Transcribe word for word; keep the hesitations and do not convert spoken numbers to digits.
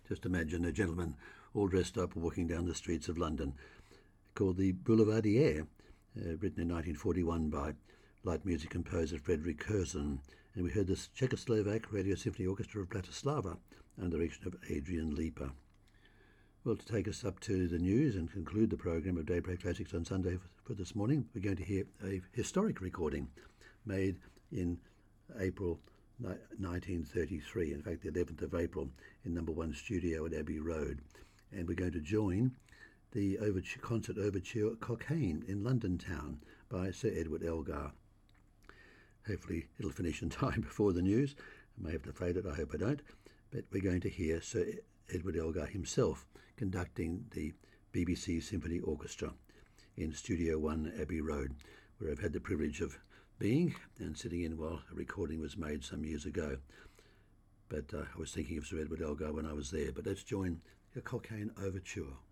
Just imagine a gentleman all dressed up walking down the streets of London, called the Boulevardier, uh, written in nineteen forty-one by light music composer Frederick Curzon. And we heard the Czechoslovak Radio Symphony Orchestra of Bratislava under the direction of Adrian Leeper. Well, to take us up to the news and conclude the program of Daybreak Classics on Sunday for this morning, we're going to hear a historic recording made in April nineteen thirty-three, in fact the eleventh of April, in number one studio at Abbey Road. And we're going to join the overture, concert overture Cockaigne in London Town by Sir Edward Elgar. Hopefully it'll finish in time before the news. I may have to fade it, I hope I don't. But we're going to hear Sir Edward Elgar himself conducting the B B C Symphony Orchestra in Studio One, Abbey Road, where I've had the privilege of being and sitting in while a recording was made some years ago. But uh, I was thinking of Sir Edward Elgar when I was there. But let's join the Cockaigne Overture.